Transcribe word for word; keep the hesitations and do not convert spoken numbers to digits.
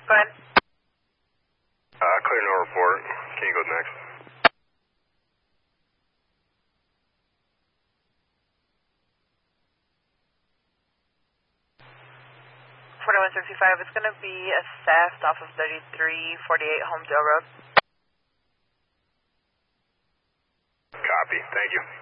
go ahead. Uh, clear no report. Can you go next? forty-one sixty-five, it's going to be a theft off of thirty-three forty-eight Homedale Road. Copy, thank you.